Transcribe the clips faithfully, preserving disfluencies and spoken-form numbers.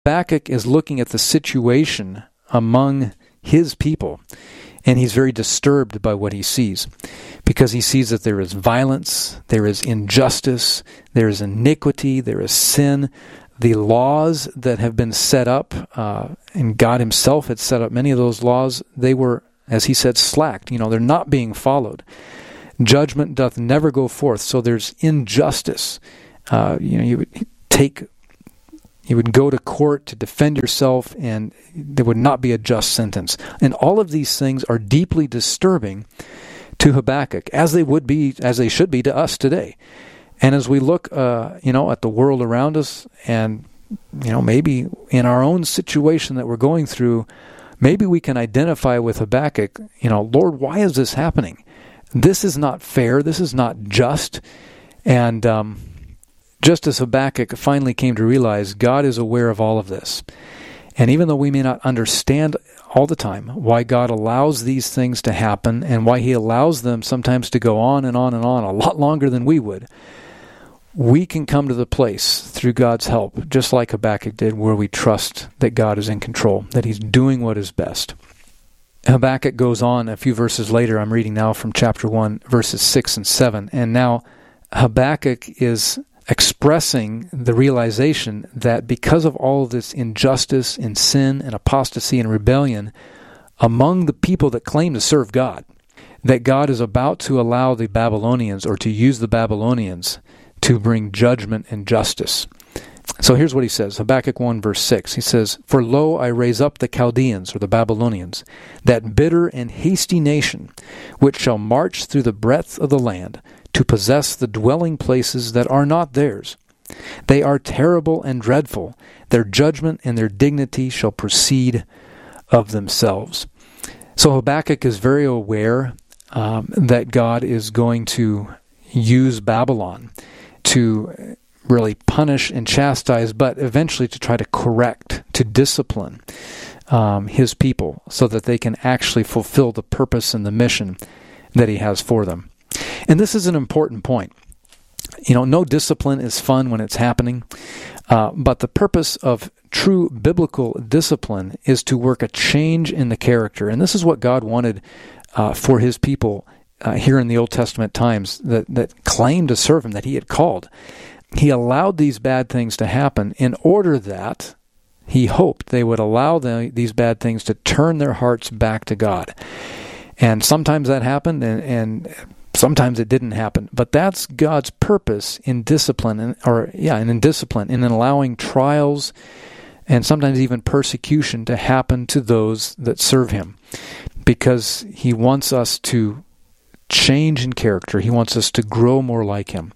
Habakkuk is looking at the situation among his people, and he's very disturbed by what he sees, because he sees that there is violence, there is injustice, there is iniquity, there is sin. The laws that have been set up, uh, and God himself had set up many of those laws, they were, as he said, slacked. You know, they're not being followed. Judgment doth never go forth, so there's injustice. Uh, you know, you would take, you would go to court to defend yourself, and there would not be a just sentence. And all of these things are deeply disturbing to Habakkuk, as they would be, as they should be to us today. And as we look, uh, you know, at the world around us, and you know, maybe in our own situation that we're going through, maybe we can identify with Habakkuk. You know, Lord, why is this happening? This is not fair. This is not just. And um, just as Habakkuk finally came to realize, God is aware of all of this. And even though we may not understand all the time why God allows these things to happen, and why he allows them sometimes to go on and on and on a lot longer than we would, we can come to the place through God's help, just like Habakkuk did, where we trust that God is in control, that he's doing what is best. Habakkuk goes on a few verses later. I'm reading now from chapter one, verses six and seven. And now Habakkuk is expressing the realization that because of all of this injustice and sin and apostasy and rebellion among the people that claim to serve God, that God is about to allow the Babylonians, or to use the Babylonians, to bring judgment and justice. So here's what he says, Habakkuk one verse six. He says, "For lo, I raise up the Chaldeans," or the Babylonians, "that bitter and hasty nation, which shall march through the breadth of the land, to possess the dwelling places that are not theirs. They are terrible and dreadful. Their judgment and their dignity shall proceed of themselves." So Habakkuk is very aware um, that God is going to use Babylon to really punish and chastise, but eventually to try to correct, to discipline um, his people, so that they can actually fulfill the purpose and the mission that he has for them. And this is an important point. You know, no discipline is fun when it's happening, uh, but the purpose of true biblical discipline is to work a change in the character. And this is what God wanted uh, for his people uh, here in the Old Testament times that, that claimed to serve him, that he had called. He allowed these bad things to happen in order that he hoped they would allow the, these bad things to turn their hearts back to God. And sometimes that happened, and, and sometimes it didn't happen. But that's God's purpose in discipline, and, or yeah, and in discipline, and in allowing trials and sometimes even persecution to happen to those that serve him, because he wants us to change in character. He wants us to grow more like him.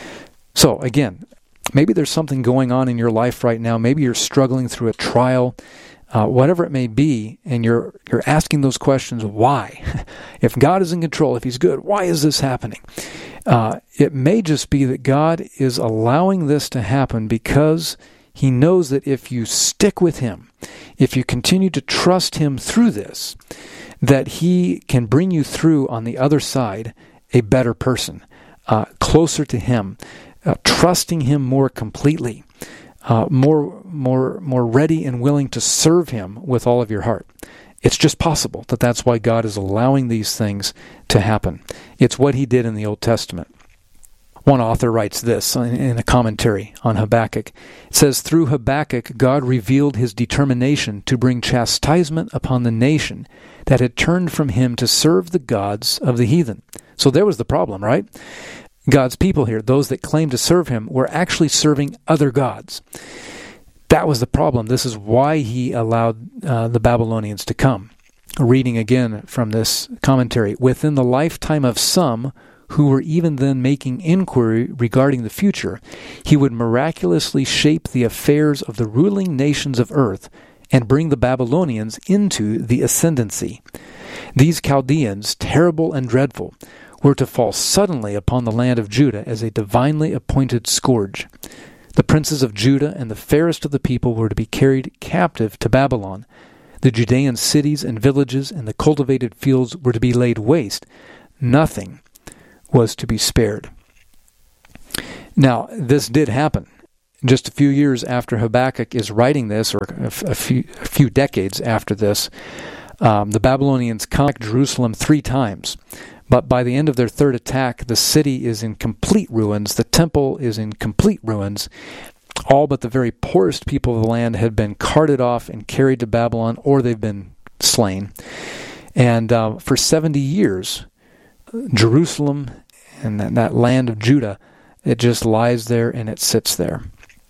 So again, maybe there's something going on in your life right now. Maybe you're struggling through a trial, uh, whatever it may be, and you're you're asking those questions, why? If God is in control, if he's good, why is this happening? Uh, it may just be that God is allowing this to happen because he knows that if you stick with him, if you continue to trust him through this, that he can bring you through on the other side a better person, uh, closer to him, uh, trusting him more completely, uh, more, more, more ready and willing to serve him with all of your heart. It's just possible that that's why God is allowing these things to happen. It's what he did in the Old Testament. One author writes this in a commentary on Habakkuk. It says, "Through Habakkuk, God revealed his determination to bring chastisement upon the nation that had turned from him to serve the gods of the heathen." So there was the problem, right? God's people here, those that claimed to serve him, were actually serving other gods. That was the problem. This is why he allowed uh, the Babylonians to come. Reading again from this commentary, "Within the lifetime of some who were even then making inquiry regarding the future, he would miraculously shape the affairs of the ruling nations of earth and bring the Babylonians into the ascendancy. These Chaldeans, terrible and dreadful, were to fall suddenly upon the land of Judah as a divinely appointed scourge. The princes of Judah and the fairest of the people were to be carried captive to Babylon. The Judean cities and villages and the cultivated fields were to be laid waste. Nothing was to be spared." Now, this did happen. Just a few years after Habakkuk is writing this, or a, f- a, few, a few decades after this, um, the Babylonians come to Jerusalem three times. But by the end of their third attack, the city is in complete ruins. The temple is in complete ruins. All but the very poorest people of the land had been carted off and carried to Babylon, or they've been slain. And uh, for seventy years, Jerusalem and that, that land of Judah, it just lies there and it sits there.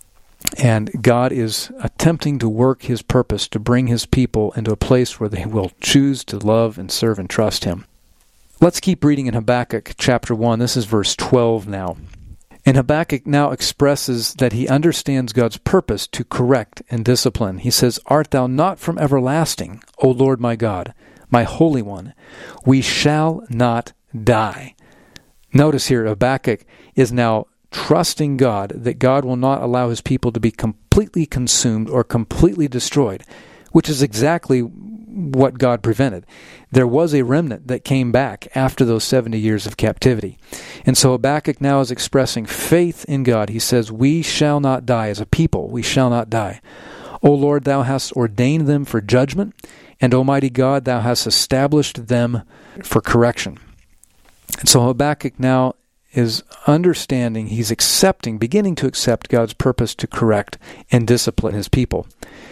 And God is attempting to work his purpose to bring his people into a place where they will choose to love and serve and trust him. Let's keep reading in Habakkuk chapter one. This is verse twelve now. And Habakkuk now expresses that he understands God's purpose to correct and discipline. He says, "Art thou not from everlasting, O Lord my God, my Holy One? We shall not die." Notice here, Habakkuk is now trusting God that God will not allow his people to be completely consumed or completely destroyed, which is exactly what God prevented. There was a remnant that came back after those seventy years of captivity. And so Habakkuk now is expressing faith in God. He says, "We shall not die as a people. We shall not die. O Lord, thou hast ordained them for judgment, and Almighty God, thou hast established them for correction." And so Habakkuk now is understanding, he's accepting, beginning to accept God's purpose to correct and discipline his people.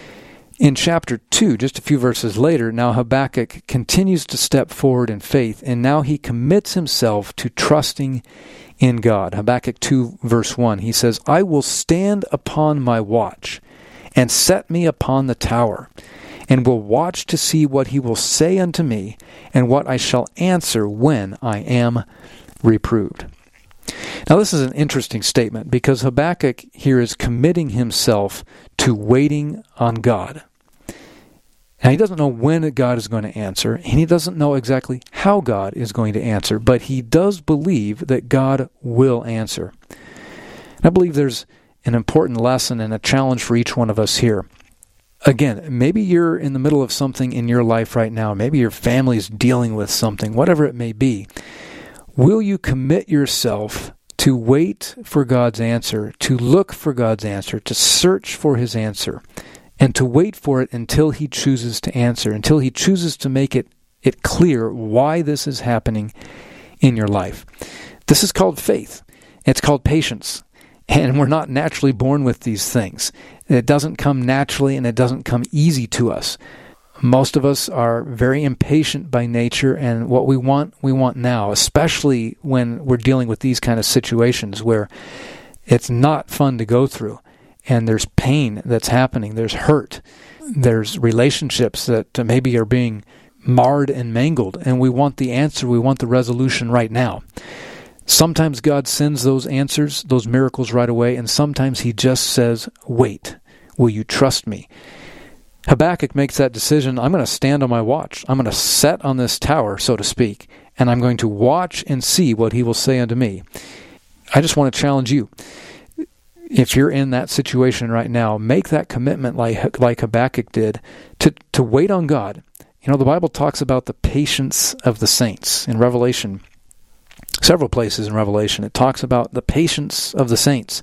In chapter two, just a few verses later, now Habakkuk continues to step forward in faith, and now he commits himself to trusting in God. Habakkuk two, verse one, he says, "I will stand upon my watch, and set me upon the tower, and will watch to see what he will say unto me, and what I shall answer when I am reproved." Now this is an interesting statement, because Habakkuk here is committing himself to waiting on God. Now he doesn't know when God is going to answer, and he doesn't know exactly how God is going to answer, but he does believe that God will answer. And I believe there's an important lesson and a challenge for each one of us here. Again, maybe you're in the middle of something in your life right now. Maybe your family's dealing with something, whatever it may be. Will you commit yourself to wait for God's answer, to look for God's answer, to search for his answer, and to wait for it until he chooses to answer, until he chooses to make it, it clear why this is happening in your life? This is called faith. It's called patience. And we're not naturally born with these things. It doesn't come naturally, and it doesn't come easy to us. Most of us are very impatient by nature, and what we want, we want now, especially when we're dealing with these kind of situations where it's not fun to go through, and there's pain that's happening, there's hurt, there's relationships that maybe are being marred and mangled, and we want the answer, we want the resolution right now. Sometimes God sends those answers, those miracles right away, and sometimes he just says, "Wait, will you trust me?" Habakkuk makes that decision. I'm going to stand on my watch. I'm going to set on this tower, so to speak, and I'm going to watch and see what he will say unto me. I just want to challenge you. If you're in that situation right now, make that commitment like, like Habakkuk did to, to wait on God. You know, the Bible talks about the patience of the saints in Revelation. Several places in Revelation, it talks about the patience of the saints.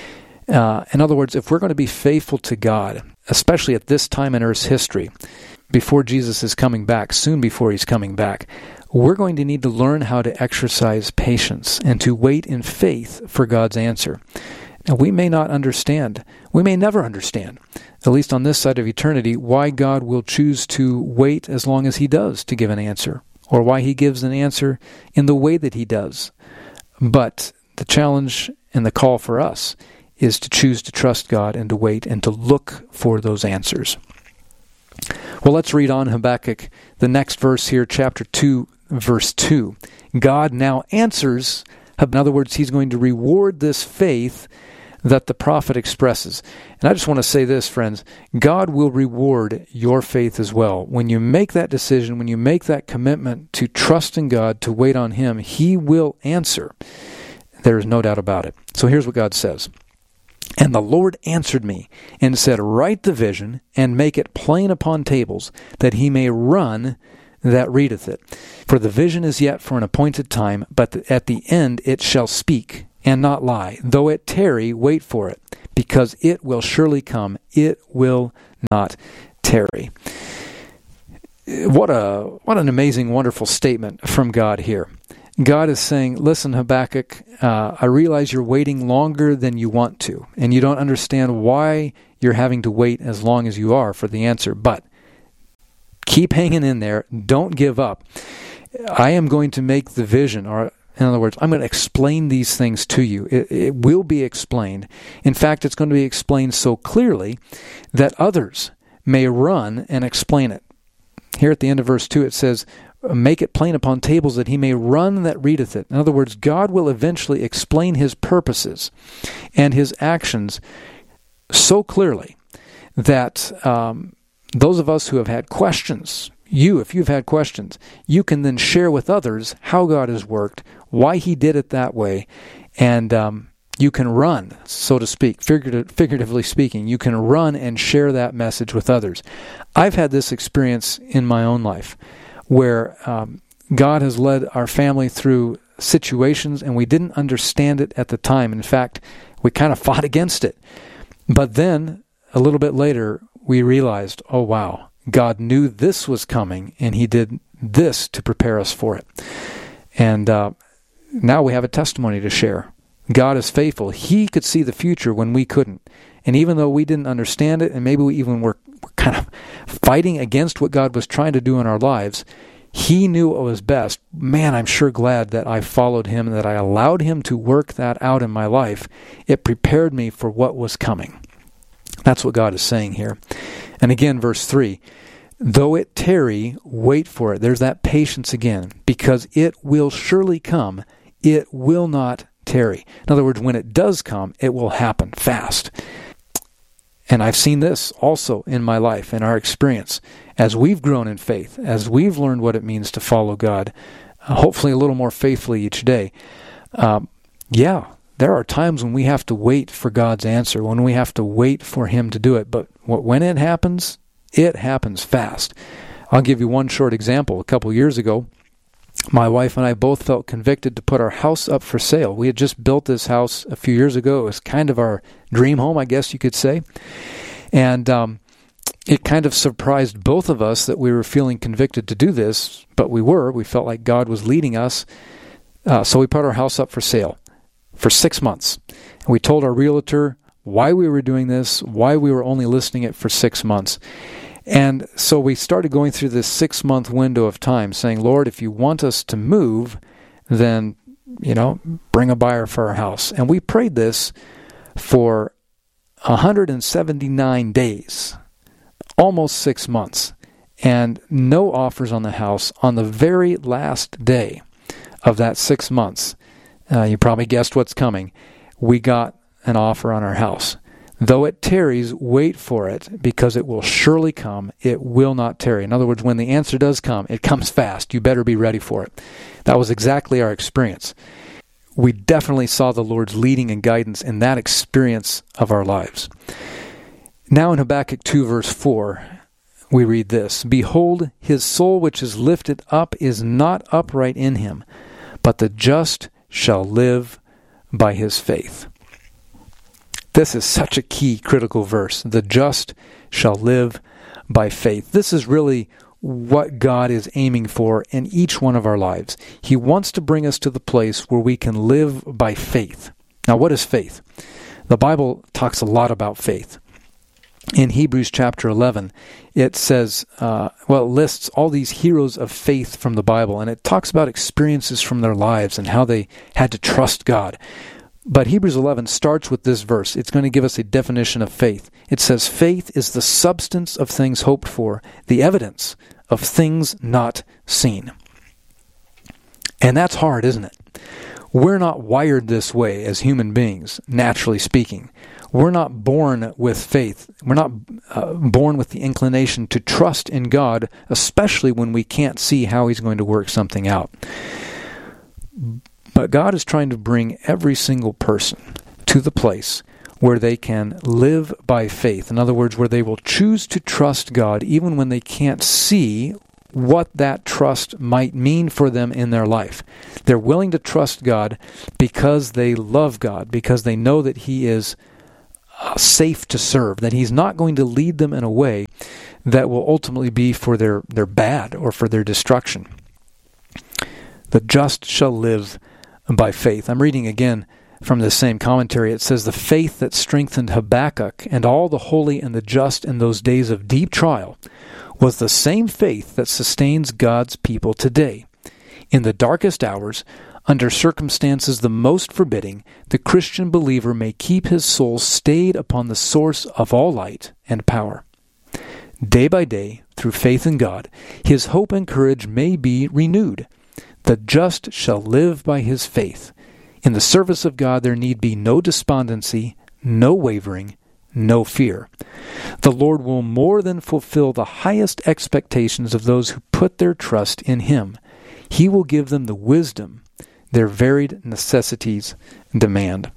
Uh, in other words, if we're going to be faithful to God, especially at this time in Earth's history, before Jesus is coming back, soon before he's coming back, we're going to need to learn how to exercise patience and to wait in faith for God's answer. Now, we may not understand, we may never understand, at least on this side of eternity, why God will choose to wait as long as he does to give an answer, or why he gives an answer in the way that he does. But the challenge and the call for us is to choose to trust God and to wait and to look for those answers. Well, let's read on Habakkuk, the next verse here, chapter two, verse two. God now answers. In other words, he's going to reward this faith that the prophet expresses. And I just want to say this, friends, God will reward your faith as well. When you make that decision, when you make that commitment to trust in God, to wait on him, he will answer. There is no doubt about it. So here's what God says. "And the Lord answered me and said, Write the vision and make it plain upon tables, that he may run that readeth it. For the vision is yet for an appointed time, but at the end it shall speak and not lie. Though it tarry, wait for it, because it will surely come. It will not tarry. What a what an amazing, wonderful statement from God here. God is saying, listen, Habakkuk, uh, I realize you're waiting longer than you want to, and you don't understand why you're having to wait as long as you are for the answer, but keep hanging in there. Don't give up. I am going to make the vision, or in other words, I'm going to explain these things to you. It, it will be explained. In fact, it's going to be explained so clearly that others may run and explain it. Here at the end of verse two, it says, make it plain upon tables that he may run that readeth it. In other words, God will eventually explain his purposes and his actions so clearly that um, those of us who have had questions, you, if you've had questions, you can then share with others how God has worked, why he did it that way, and um, you can run, so to speak, figurative, figuratively speaking, you can run and share that message with others. I've had this experience in my own life where um, God has led our family through situations and we didn't understand it at the time. In fact, we kind of fought against it. But then, a little bit later, we realized, oh wow, God knew this was coming and he did this to prepare us for it. And uh, now we have a testimony to share. God is faithful. He could see the future when we couldn't. And even though we didn't understand it, and maybe we even were kind of fighting against what God was trying to do in our lives, he knew what was best. Man, I'm sure glad that I followed him and that I allowed him to work that out in my life. It prepared me for what was coming. That's what God is saying here. And again, verse three, though it tarry, wait for it. There's that patience again, because it will surely come. It will not tarry. In other words, when it does come, it will happen fast. And I've seen this also in my life, in our experience, as we've grown in faith, as we've learned what it means to follow God, uh, hopefully a little more faithfully each day. Um, yeah, there are times when we have to wait for God's answer, when we have to wait for him to do it. But when it happens, it happens fast. I'll give you one short example. A couple years ago, my wife and I both felt convicted to put our house up for sale. We had just built this house a few years ago. It was kind of our dream home, I guess you could say. And um, it kind of surprised both of us that we were feeling convicted to do this, but we were. We felt like God was leading us. Uh, so we put our house up for sale for six months. And we told our realtor why we were doing this, why we were only listing it for six months. And so we started going through this six-month window of time, saying, Lord, if you want us to move, then, you know, bring a buyer for our house. And we prayed this for one hundred seventy-nine days, almost six months, and no offers on the house. On the very last day of that six months, uh, you probably guessed what's coming, we got an offer on our house. Though it tarries, wait for it, because it will surely come. It will not tarry. In other words, when the answer does come, it comes fast. You better be ready for it. That was exactly our experience. We definitely saw the Lord's leading and guidance in that experience of our lives. Now in Habakkuk two, verse four, we read this, behold, his soul which is lifted up is not upright in him, but the just shall live by his faith. This is such a key, critical verse. The just shall live by faith. This is really what God is aiming for in each one of our lives. He wants to bring us to the place where we can live by faith. Now, what is faith? The Bible talks a lot about faith. In Hebrews chapter eleven, it says, uh, well, it lists all these heroes of faith from the Bible, and it talks about experiences from their lives and how they had to trust God. But Hebrews eleven starts with this verse. It's going to give us a definition of faith. It says, faith is the substance of things hoped for, the evidence of things not seen. And that's hard, isn't it? We're not wired this way as human beings, naturally speaking. We're not born with faith. We're not uh, born with the inclination to trust in God, especially when we can't see how He's going to work something out. But God is trying to bring every single person to the place where they can live by faith. In other words, where they will choose to trust God even when they can't see what that trust might mean for them in their life. They're willing to trust God because they love God, because they know that He is uh, safe to serve, that he's not going to lead them in a way that will ultimately be for their, their bad or for their destruction. The just shall live by faith. I'm reading again from the same commentary. It says, the faith that strengthened Habakkuk and all the holy and the just in those days of deep trial was the same faith that sustains God's people today. In the darkest hours, under circumstances the most forbidding, the Christian believer may keep his soul stayed upon the source of all light and power. Day by day, through faith in God, his hope and courage may be renewed. The just shall live by his faith. In the service of God there need be no despondency, no wavering, no fear. The Lord will more than fulfill the highest expectations of those who put their trust in him. He will give them the wisdom their varied necessities demand.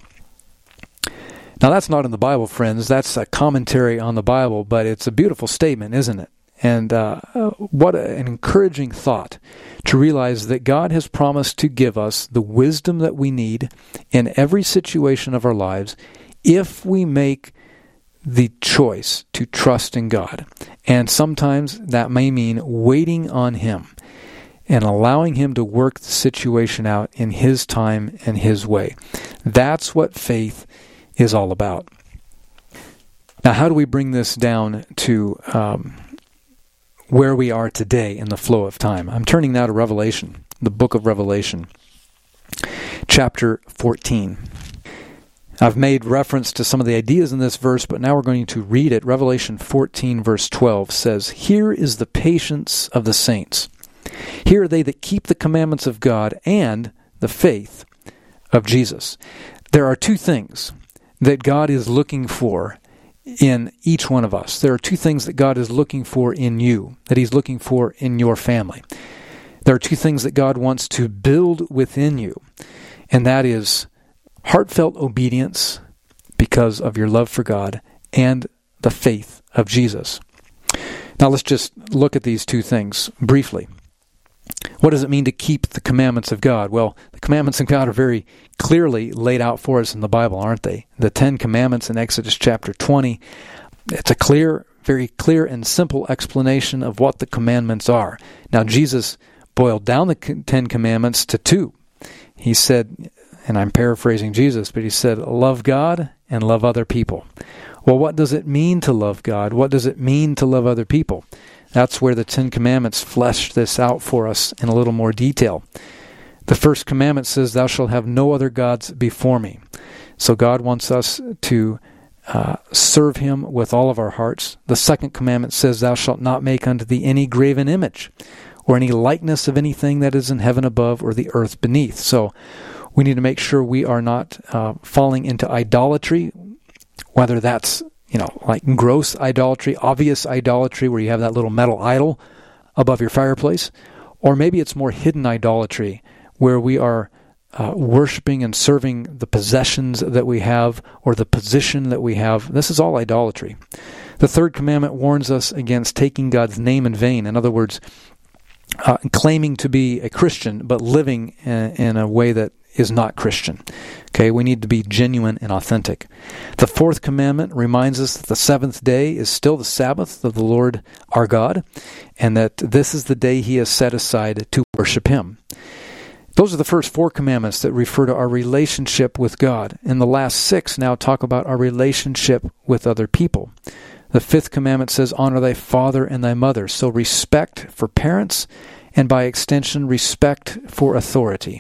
Now that's not in the Bible, friends. That's a commentary on the Bible, but it's a beautiful statement, isn't it? And uh, what an encouraging thought to realize that God has promised to give us the wisdom that we need in every situation of our lives if we make the choice to trust in God. And sometimes that may mean waiting on him and allowing him to work the situation out in his time and his way. That's what faith is all about. Now, how do we bring this down to um, where we are today in the flow of time? I'm turning now to Revelation, the book of Revelation, chapter fourteen. I've made reference to some of the ideas in this verse, but now we're going to read it. Revelation fourteen, verse twelve says, "Here is the patience of the saints. Here are they that keep the commandments of God and the faith of Jesus." There are two things that God is looking for in each one of us. There are two things that God is looking for in you, that he's looking for in your family. There are two things that God wants to build within you, and that is heartfelt obedience because of your love for God and the faith of Jesus. Now let's just look at these two things briefly. What does it mean to keep the commandments of God? Well, the commandments of God are very clearly laid out for us in the Bible, aren't they? The Ten Commandments in Exodus chapter twenty, it's a clear, very clear and simple explanation of what the commandments are. Now, Jesus boiled down the Ten Commandments to two. He said, and I'm paraphrasing Jesus, but he said, love God and love other people. Well, what does it mean to love God? What does it mean to love other people? That's where the Ten Commandments flesh this out for us in a little more detail. The first commandment says, thou shalt have no other gods before me. So God wants us to uh, serve him with all of our hearts. The second commandment says, thou shalt not make unto thee any graven image or any likeness of anything that is in heaven above or the earth beneath. So we need to make sure we are not uh, falling into idolatry, whether that's You know, like gross idolatry, obvious idolatry, where you have that little metal idol above your fireplace. Or maybe it's more hidden idolatry, where we are uh, worshiping and serving the possessions that we have or the position that we have. This is all idolatry. The third commandment warns us against taking God's name in vain. In other words, uh, claiming to be a Christian, but living in, in a way that is not Christian. Okay, we need to be genuine and authentic. The fourth commandment reminds us that the seventh day is still the Sabbath of the Lord our God, and that this is the day he has set aside to worship him. Those are the first four commandments that refer to our relationship with God, and the last six now talk about our relationship with other people. The fifth commandment says, honor thy father and thy mother. So respect for parents, and by extension, respect for authority.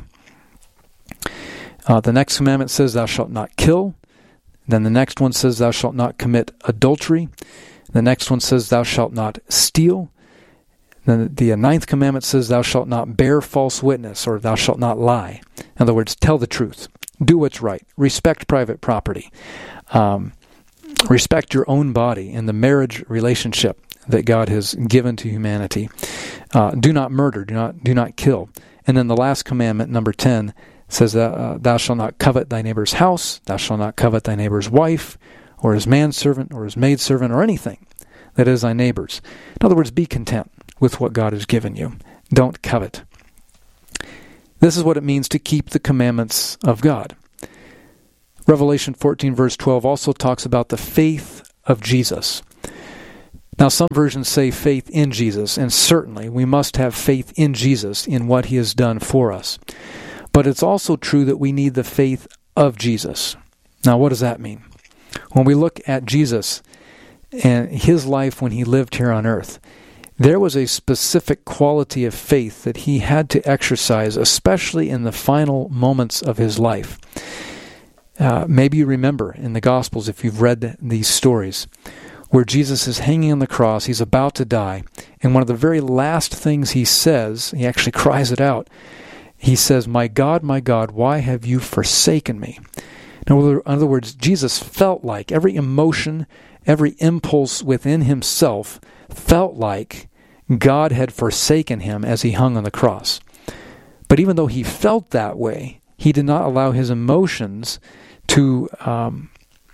Uh, the next commandment says, thou shalt not kill. Then the next one says, thou shalt not commit adultery. The next one says, thou shalt not steal. Then the ninth commandment says, thou shalt not bear false witness, or thou shalt not lie. In other words, tell the truth. Do what's right. Respect private property. Um, respect your own body and the marriage relationship that God has given to humanity. Uh, do not murder. Do not do not kill. And then the last commandment, number ten, says, uh, thou shalt not covet thy neighbor's house, thou shalt not covet thy neighbor's wife, or his manservant, or his maidservant, or anything that is thy neighbor's. In other words, be content with what God has given you. Don't covet. This is what it means to keep the commandments of God. Revelation fourteen verse twelve also talks about the faith of Jesus. Now, some versions say faith in Jesus, and certainly we must have faith in Jesus in what he has done for us. But it's also true that we need the faith of Jesus. Now, what does that mean? When we look at Jesus and his life when he lived here on earth, there was a specific quality of faith that he had to exercise, especially in the final moments of his life. Uh, maybe you remember in the Gospels, if you've read these stories, where Jesus is hanging on the cross, he's about to die, and one of the very last things he says, he actually cries it out, he says, "My God, my God, why have you forsaken me?" In other words, Jesus felt like, every emotion, every impulse within himself felt like God had forsaken him as he hung on the cross. But even though he felt that way, he did not allow his emotions to um,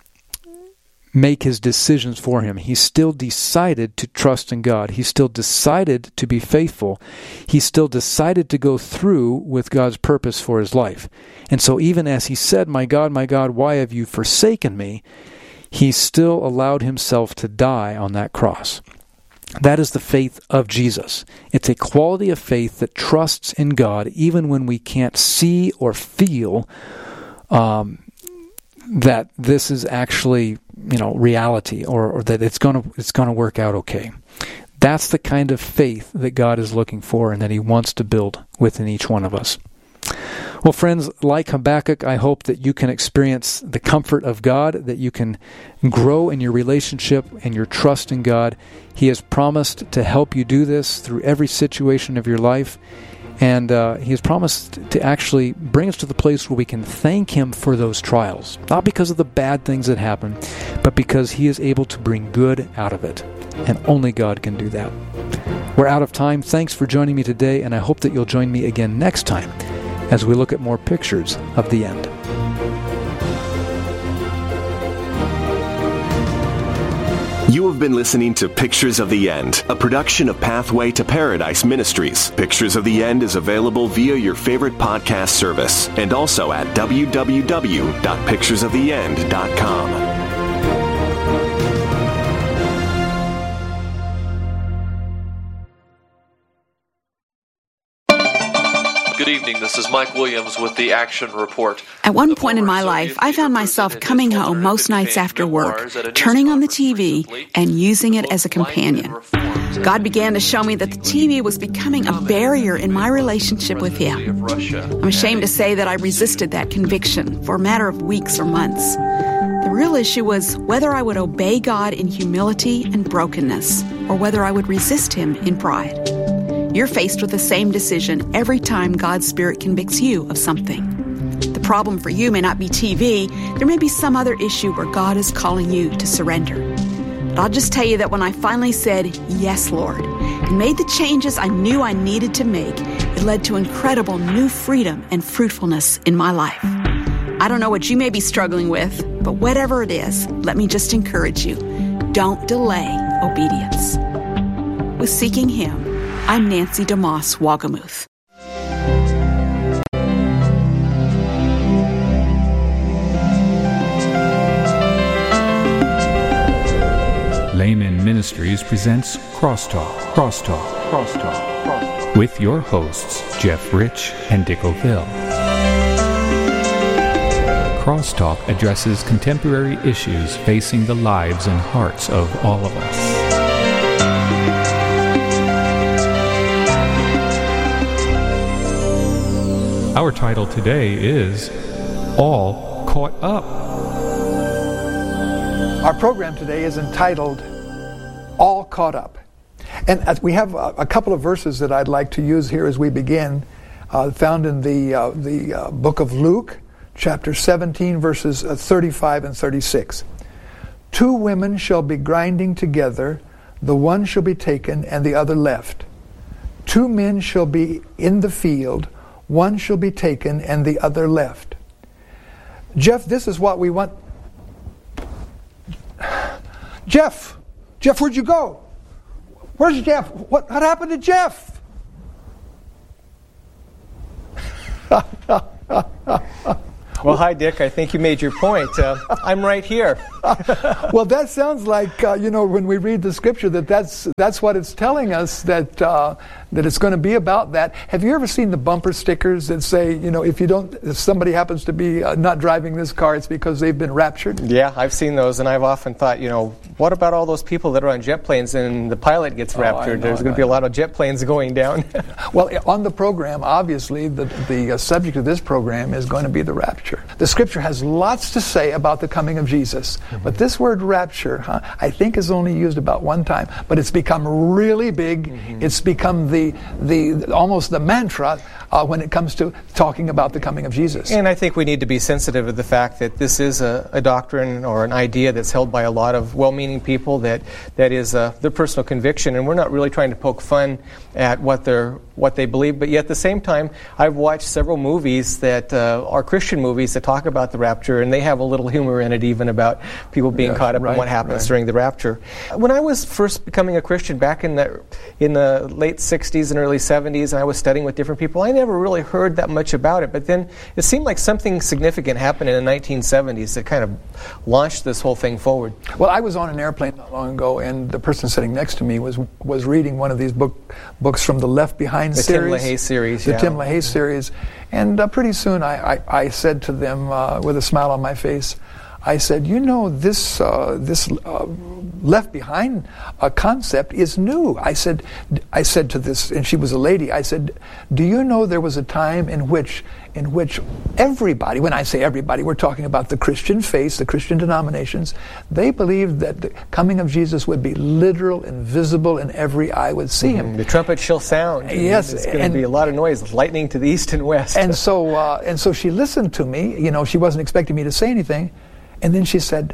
make his decisions for him. He still decided to trust in God. He still decided to be faithful. He still decided to go through with God's purpose for his life. And so even as he said, "My God, my God, why have you forsaken me?" he still allowed himself to die on that cross. That is the faith of Jesus. It's a quality of faith that trusts in God even when we can't see or feel um, that this is actually, you know, reality, or, or that it's going to it's going to work out okay. That's the kind of faith that God is looking for and that he wants to build within each one of us. Well, friends, like Habakkuk, I hope that you can experience the comfort of God, that you can grow in your relationship and your trust in God. He has promised to help you do this through every situation of your life. And uh, he has promised to actually bring us to the place where we can thank him for those trials. Not because of the bad things that happen, but because he is able to bring good out of it. And only God can do that. We're out of time. Thanks for joining me today, and I hope that you'll join me again next time as we look at more pictures of the end. You have been listening to Pictures of the End, a production of Pathway to Paradise Ministries. Pictures of the End is available via your favorite podcast service and also at w w w dot pictures of the end dot com. Good evening, this is Mike Williams with the Action Report. At one point in my life, I found myself coming home most nights after work, turning on the T V and using it as a companion. God began to show me that the T V was becoming a barrier in my relationship with Him. I'm ashamed to say that I resisted that conviction for a matter of weeks or months. The real issue was whether I would obey God in humility and brokenness, or whether I would resist Him in pride. You're faced with the same decision every time God's Spirit convicts you of something. The problem for you may not be T V. There may be some other issue where God is calling you to surrender. But I'll just tell you that when I finally said, "Yes, Lord," and made the changes I knew I needed to make, it led to incredible new freedom and fruitfulness in my life. I don't know what you may be struggling with, but whatever it is, let me just encourage you. Don't delay obedience. With Seeking Him, I'm Nancy DeMoss Wagamuth. Layman Ministries presents Crosstalk, Crosstalk, Crosstalk, Crosstalk, with your hosts, Jeff Rich and Dick O'Phil. Crosstalk addresses contemporary issues facing the lives and hearts of all of us. Our title today is All Caught Up. Our program today is entitled All Caught Up. And we have a, a couple of verses that I'd like to use here as we begin, uh, found in the, uh, the uh, book of Luke, chapter seventeen, verses thirty-five and thirty-six. Two women shall be grinding together, the one shall be taken and the other left. Two men shall be in the field, one shall be taken and the other left. Jeff, this is what we want. Jeff! Jeff, where'd you go? Where's Jeff? What, what happened to Jeff? Well, hi, Dick. I think you made your point. Uh, I'm right here. Well, that sounds like, uh, you know, when we read the scripture, that that's, that's what it's telling us, that uh, that it's going to be about that. Have you ever seen the bumper stickers that say, you know, if you don't, if somebody happens to be uh, not driving this car, it's because they've been raptured? Yeah, I've seen those, and I've often thought, you know, what about all those people that are on jet planes and the pilot gets Oh, raptured? know, There's going to be a lot of jet planes going down. Well, on the program, obviously, the, the uh, subject of this program is going to be the rapture. The scripture has lots to say about the coming of Jesus, mm-hmm. but this word rapture, huh, I think is only used about one time, but it's become really big. Mm-hmm. It's become the, the almost the mantra uh, when it comes to talking about the coming of Jesus. And I think we need to be sensitive to the fact that this is a, a doctrine or an idea that's held by a lot of well-meaning people, that that is uh, their personal conviction, and we're not really trying to poke fun at what they're what they believe, but yet at the same time, I've watched several movies that uh, are Christian movies that talk about the rapture, and they have a little humor in it even about people being yes, caught up right, in what happens right. during the rapture. When I was first becoming a Christian back in the in the late sixties and early seventies, and I was studying with different people, I never really heard that much about it, but then it seemed like something significant happened in the nineteen seventies that kind of launched this whole thing forward. Well, I was on an airplane not long ago, and the person sitting next to me was was reading one of these book books from the Left Behind the series. Tim LaHaye series. The yeah. Tim LaHaye series. And uh, pretty soon I, I, I said to them uh, with a smile on my face, I said, you know, this uh, this uh, Left Behind uh, concept is new. I said, I said to this, and she was a lady, I said, do you know there was a time in which in which everybody, when I say everybody, we're talking about the Christian faith, the Christian denominations, they believed that the coming of Jesus would be literal and visible, and every eye would see mm-hmm. him. The trumpet shall sound. Yes. It's going to be a lot of noise, lightning to the east and west. And so, uh, and so she listened to me. You know, she wasn't expecting me to say anything. And then she said,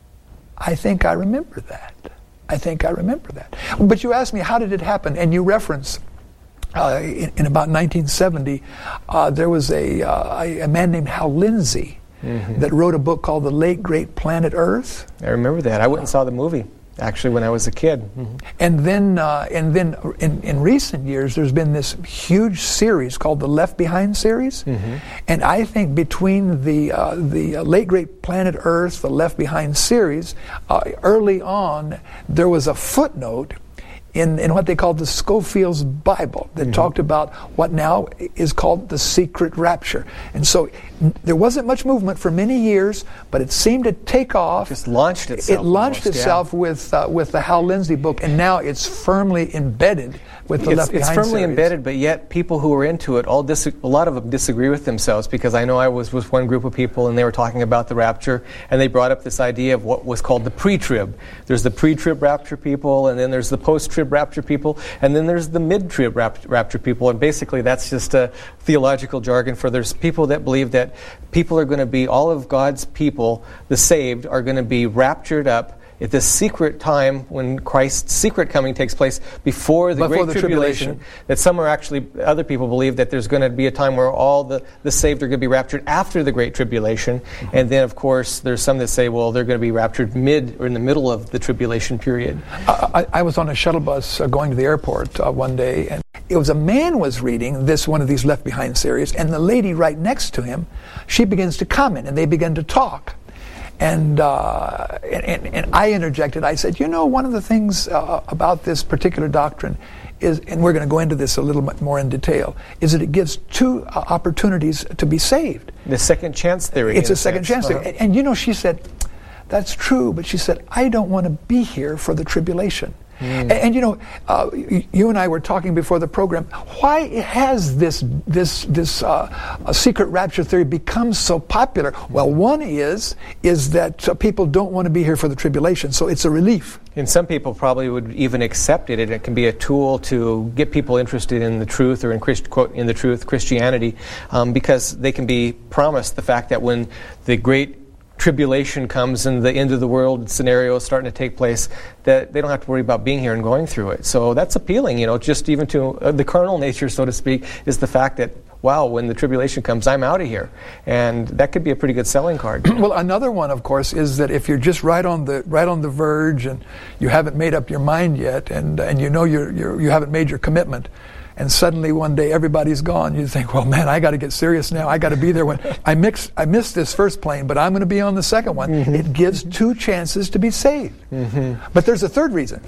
I think I remember that. I think I remember that. But you asked me, how did it happen? And you reference, uh, in, in about nineteen seventy, uh, there was a, uh, a man named Hal Lindsey mm-hmm. that wrote a book called The Late Great Planet Earth. I remember that. I went and saw the movie, actually, when I was a kid. Mm-hmm. And then, uh, and then in, in recent years, there's been this huge series called the Left Behind series. Mm-hmm. And I think between the uh, the Late Great Planet Earth, the Left Behind series, uh, early on, there was a footnote in, in what they called the Scofield's Bible that mm-hmm. talked about what now is called the secret rapture. And so n- there wasn't much movement for many years, but it seemed to take off. Just launched itself. It launched almost, itself yeah. with uh, with the Hal Lindsey book, and now it's firmly embedded with the it's, Left Behind It's firmly series. embedded, but yet people who are into it, all dis- a lot of them disagree with themselves, because I know I was with one group of people and they were talking about the rapture, and they brought up this idea of what was called the pre-trib. There's the pre-trib rapture people, and then there's the post-trib rapture people, and then there's the mid-trib rap- rapture people, and basically that's just a theological jargon for there's people that believe that people are going to be, all of God's people, the saved, are going to be raptured up at this secret time when Christ's secret coming takes place before the Before Great the Tribulation, tribulation. that some are actually, other people believe that there's going to be a time where all the, the saved are going to be raptured after the Great Tribulation. Mm-hmm. And then, of course, there's some that say, well, they're going to be raptured mid or in the middle of the tribulation period. I, I was on a shuttle bus uh, going to the airport uh, one day, and it was a man was reading this one of these Left Behind series, and the lady right next to him, she begins to comment, and they begin to talk. And, uh, and and I interjected. I said, you know, one of the things uh, about this particular doctrine is, and we're going to go into this a little bit more in detail, is that it gives two uh, opportunities to be saved. The second chance theory. It's a a second sense. chance Uh-huh. theory. And, and you know, she said, that's true, but she said, I don't want to be here for the tribulation. Mm. And, and you know, uh, you and I were talking before the program. Why has this this this uh, secret rapture theory become so popular? Well, one is is that uh, people don't want to be here for the tribulation, so it's a relief. And some people probably would even accept it, and it can be a tool to get people interested in the truth, or in Christ, quote, in the truth, Christianity, um, because they can be promised the fact that when the great tribulation comes and the end of the world scenario is starting to take place, that they don't have to worry about being here and going through it. So that's appealing, you know, just even to uh, the carnal nature, so to speak, is the fact that, wow, when the tribulation comes, I'm out of here. And that could be a pretty good selling card. Well, another one, of course, is that if you're just right on the right on the verge and you haven't made up your mind yet, and and you know you're, you're you haven't made your commitment, and suddenly one day everybody's gone. You think, well, man, I got to get serious now. I got to be there when I mix. I missed this first plane, but I'm going to be on the second one. Mm-hmm. It gives two chances to be saved. Mm-hmm. But there's a third reason,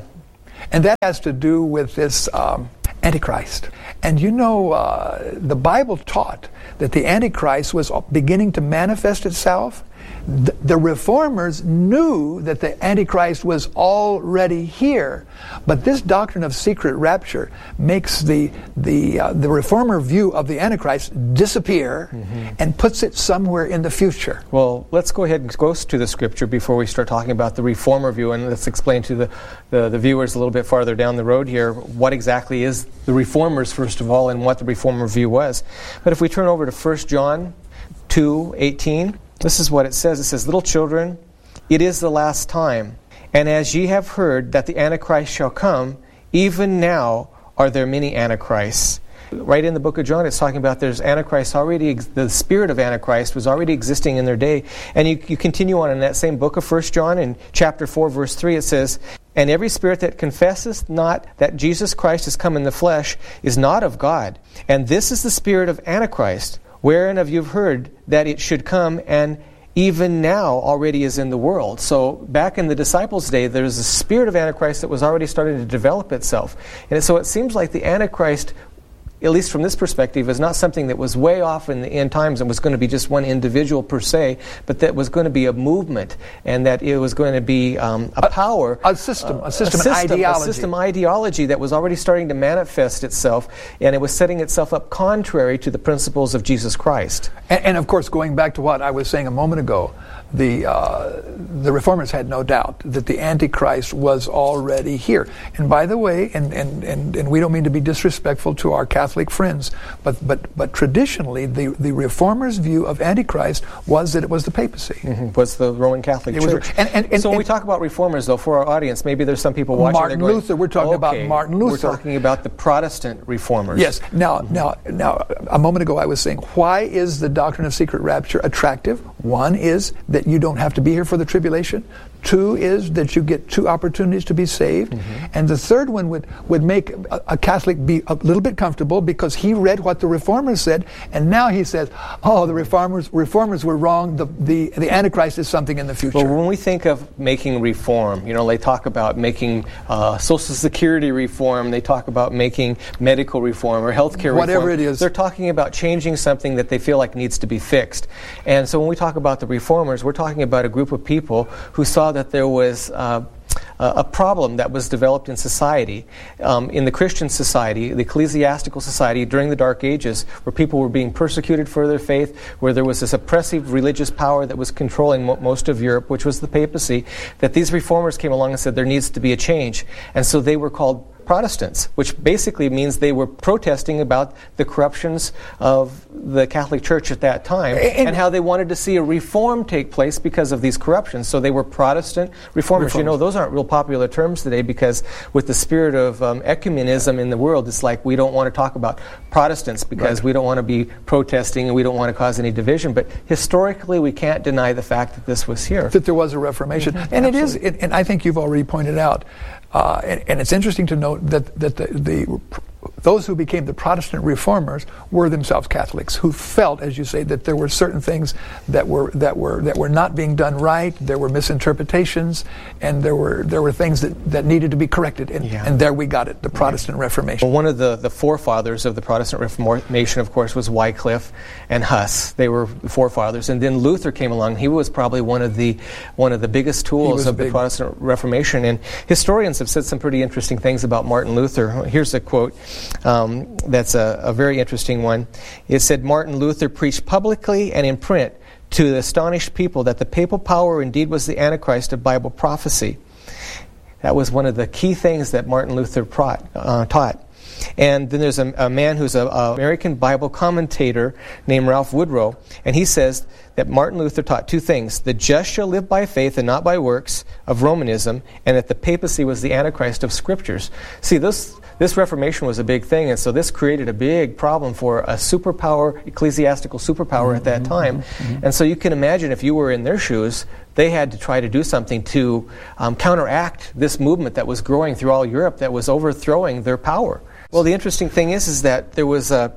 and that has to do with this um, Antichrist. And you know, uh, the Bible taught that the Antichrist was beginning to manifest itself. The, the reformers knew that the Antichrist was already here, but this doctrine of secret rapture makes the the uh, the reformer view of the Antichrist disappear mm-hmm. and puts it somewhere in the future. Well, let's go ahead and go to the scripture before we start talking about the reformer view, and let's explain to the, the, the viewers a little bit farther down the road here what exactly is the reformers, first of all, and what the reformer view was. But if we turn over to First John two eighteen, this is what it says. It says, "Little children, it is the last time. And as ye have heard that the Antichrist shall come, even now are there many Antichrists." Right in the book of John, it's talking about there's Antichrist already, ex- the spirit of Antichrist was already existing in their day. And you, you continue on in that same book of First John, in chapter four, verse three, it says, "And every spirit that confesseth not that Jesus Christ is come in the flesh is not of God. And this is the spirit of Antichrist, wherein of you've heard that it should come, and even now already is in the world." So back in the disciples' day, there's a spirit of Antichrist that was already starting to develop itself. And so it seems like the Antichrist, at least from this perspective, is not something that was way off in the end times and was going to be just one individual per se, but that was going to be a movement, and that it was going to be um, a, a power, a system, uh, a system, a system ideology, a system ideology that was already starting to manifest itself, and it was setting itself up contrary to the principles of Jesus Christ. And, and of course, going back to what I was saying a moment ago, the uh, the reformers had no doubt that the Antichrist was already here. And by the way, and, and, and, and we don't mean to be disrespectful to our Catholic friends, but but but traditionally, the, the reformers' view of Antichrist was that it was the papacy. Mm-hmm. Was the Roman Catholic it Church. Was, and, and, and, so when and, we talk about reformers, though, for our audience, maybe there's some people watching. Martin going, Luther. We're talking okay, about Martin Luther. We're talking about the Protestant reformers. Yes. Now, mm-hmm. now, now, a moment ago, I was saying, why is the doctrine of secret rapture attractive? One is that you don't have to be here for the tribulation. Two is that you get two opportunities to be saved. Mm-hmm. And the third one would, would make a, a Catholic be a little bit comfortable because he read what the reformers said, and now he says, oh, the reformers reformers were wrong. The, the, the Antichrist is something in the future. Well, when we think of making reform, you know, they talk about making uh, Social Security reform, they talk about making medical reform or healthcare reform. Whatever it is. They're talking about changing something that they feel like needs to be fixed. And so when we talk about the reformers, we're talking about a group of people who saw that there was uh, a problem that was developed in society, um, in the Christian society, the ecclesiastical society during the Dark Ages, where people were being persecuted for their faith, where there was this oppressive religious power that was controlling mo- most of Europe, which was the papacy, that these reformers came along and said there needs to be a change. And so they were called Protestants, which basically means they were protesting about the corruptions of the Catholic Church at that time and, and how they wanted to see a reform take place because of these corruptions. So they were Protestant reformers. reformers. You know, those aren't real popular terms today because with the spirit of um, ecumenism in the world, it's like we don't want to talk about Protestants because right. we don't want to be protesting and we don't want to cause any division. But historically, we can't deny the fact that this was here. That there was a Reformation. Mm-hmm. And Absolutely. it is, it, and I think you've already pointed out, Uh, and, and it's interesting to note that, that the, the those who became the Protestant reformers were themselves Catholics who felt, as you say, that there were certain things that were that were that were not being done right. There were misinterpretations, and there were there were things that, that needed to be corrected. And, yeah. and there we got it, the Protestant yeah. Reformation. Well, one of the, the forefathers of the Protestant Reformation, of course, was Wycliffe and Huss. They were the forefathers, and then Luther came along. He was probably one of the one of the biggest tools of the Protestant Reformation. And historians have said some pretty interesting things about Martin Luther. Here's a quote. Um, that's a, a very interesting one. It said, Martin Luther preached publicly and in print to the astonished people that the papal power indeed was the Antichrist of Bible prophecy. That was one of the key things that Martin Luther prot, uh, taught. And then there's a, a man who's an American Bible commentator named Ralph Woodrow, and he says that Martin Luther taught two things: the just shall live by faith and not by works of Romanism, and that the papacy was the Antichrist of Scriptures. See, this this Reformation was a big thing, and so this created a big problem for a superpower, ecclesiastical superpower mm-hmm, at that time. Mm-hmm. And so you can imagine if you were in their shoes, they had to try to do something to um, counteract this movement that was growing through all Europe that was overthrowing their power. Well, the interesting thing is, is that there was a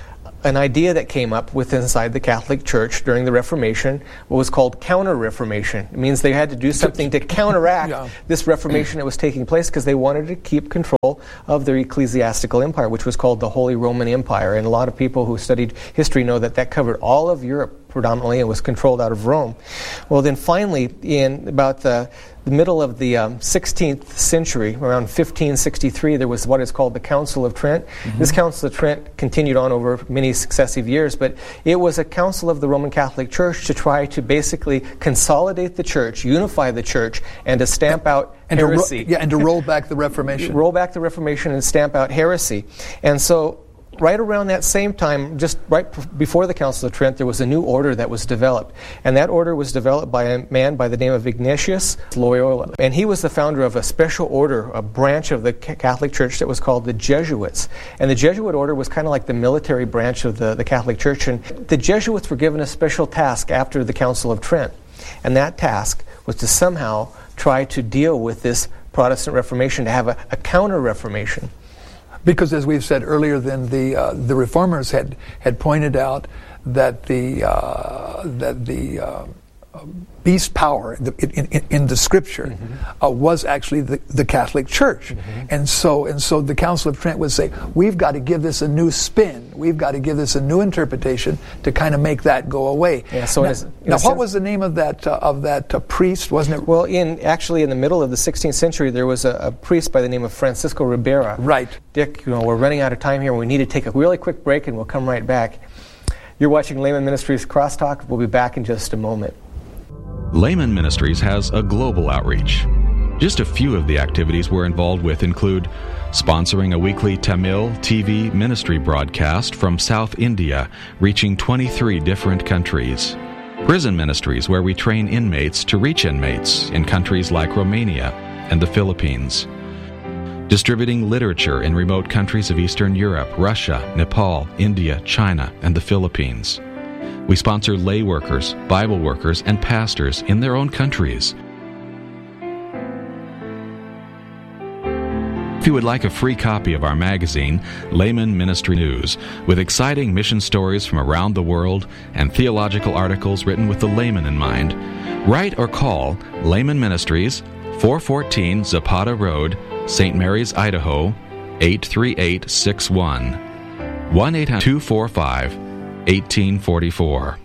an idea that came up with inside the Catholic Church during the Reformation, what was called counter-reformation. It means they had to do something to counteract yeah. this Reformation that was taking place, because they wanted to keep control of their ecclesiastical empire, which was called the Holy Roman Empire. And a lot of people who studied history know that that covered all of Europe predominantly and was controlled out of Rome. Well, then finally, in about the, the middle of the um, sixteenth century, around fifteen sixty-three, there was what is called the Council of Trent. Mm-hmm. This Council of Trent continued on over many successive years, but it was a council of the Roman Catholic Church to try to basically consolidate the church, unify the church, and to stamp and, out and heresy. To ro- yeah, and to roll back the Reformation. roll back the Reformation and stamp out heresy. And so right around that same time, just right p- before the Council of Trent, there was a new order that was developed. And that order was developed by a man by the name of Ignatius Loyola. And he was the founder of a special order, a branch of the C- Catholic Church that was called the Jesuits. And the Jesuit order was kind of like the military branch of the, the Catholic Church. And the Jesuits were given a special task after the Council of Trent. And that task was to somehow try to deal with this Protestant Reformation, to have a, a counter-Reformation. Because, as we've said earlier, then the uh, the reformers had had pointed out that the uh, that the uh, beast power in, in, in the Scripture mm-hmm. uh, was actually the, the Catholic Church, mm-hmm. and so and so the Council of Trent would say, we've got to give this a new spin, we've got to give this a new interpretation to kind of make that go away. Yeah. So now, is, now what was the name of that uh, of that uh, priest? Wasn't it? Well, in actually in the middle of the sixteenth century, there was a, a priest by the name of Francisco Ribera. Right. Dick, you know, we're running out of time here. We need to take a really quick break, and we'll come right back. You're watching Layman Ministries Crosstalk. We'll be back in just a moment. Layman Ministries has a global outreach. Just a few of the activities we're involved with include sponsoring a weekly Tamil T V ministry broadcast from South India, reaching twenty-three different countries. Prison ministries, where we train inmates to reach inmates in countries like Romania and the Philippines. Distributing literature in remote countries of Eastern Europe, Russia, Nepal, India, China, and the Philippines. We sponsor lay workers, Bible workers, and pastors in their own countries. If you would like a free copy of our magazine, Layman Ministry News, with exciting mission stories from around the world and theological articles written with the layman in mind, write or call Layman Ministries, four fourteen Zapata Road, Saint Mary's, Idaho, eight three eight six one, one eight hundred two four five eighteen forty-four.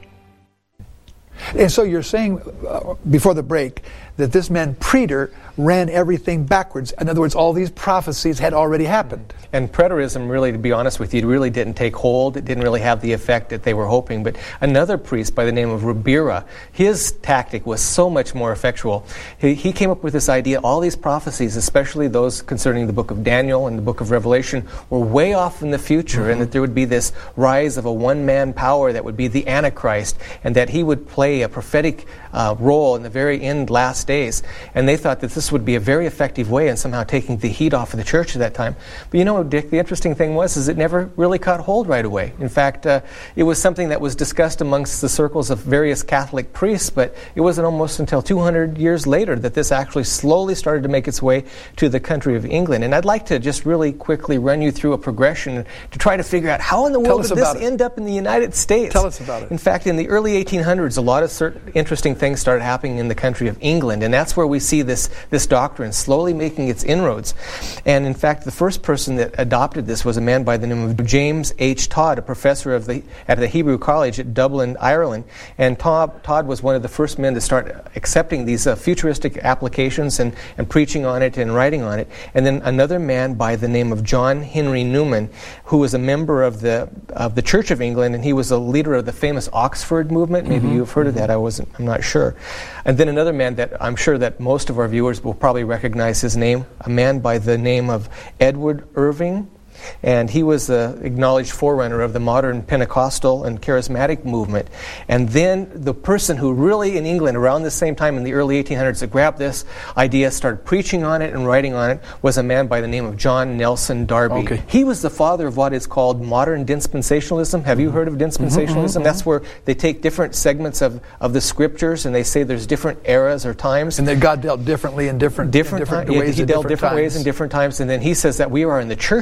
And so you're saying, uh, before the break, that this man Preter ran everything backwards. In other words, all these prophecies had already happened. And preterism, really, to be honest with you, really didn't take hold. It didn't really have the effect that they were hoping. But another priest by the name of Ribera, his tactic was so much more effectual. He, he came up with this idea, all these prophecies, especially those concerning the book of Daniel and the book of Revelation, were way off in the future, mm-hmm. and that there would be this rise of a one-man power that would be the Antichrist, and that he would play a prophetic uh, role in the very end last days. And they thought that this would be a very effective way in somehow taking the heat off of the church at that time. But you know, Dick, the interesting thing was is it never really caught hold right away. In fact, uh, it was something that was discussed amongst the circles of various Catholic priests, but it wasn't almost until two hundred years later that this actually slowly started to make its way to the country of England. And I'd like to just really quickly run you through a progression to try to figure out how in the world did this it. end up in the United States. Tell us about it. In fact, in the early eighteen hundreds, a lot of certain interesting things started happening in the country of England, and that's where we see this, this doctrine slowly making its inroads. And in fact, the first person that adopted this was a man by the name of James H. Todd, a professor of the, at the Hebrew College at Dublin, Ireland. And Todd, Todd was one of the first men to start accepting these uh, futuristic applications and, and preaching on it and writing on it. And then another man by the name of John Henry Newman, who was a member of the of the Church of England, and he was a leader of the famous Oxford movement. Maybe mm-hmm. you've heard of that. I wasn't. I'm not sure. And then another man that I'm sure that most of our viewers will probably recognize his name, a man by the name of Edward Irving. And he was the acknowledged forerunner of the modern Pentecostal and charismatic movement. And then the person who really in England around the same time in the early eighteen hundreds that grabbed this idea, started preaching on it and writing on it, was a man by the name of John Nelson Darby. Okay. He was the father of what is called modern dispensationalism. Have you heard of dispensationalism? Mm-hmm, mm-hmm. That's where they take different segments of, of the scriptures and they say there's different eras or times. And that God dealt differently in different, different, in different time, ways. Yeah, he dealt different, different ways in different times. And then he says that we are in the church age